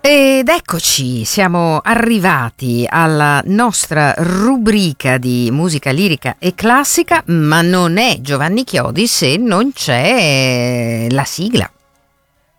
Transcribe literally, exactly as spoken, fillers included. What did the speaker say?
Ed eccoci, siamo arrivati alla nostra rubrica di musica lirica e classica, ma non è Giovanni Chiodi se non c'è la sigla.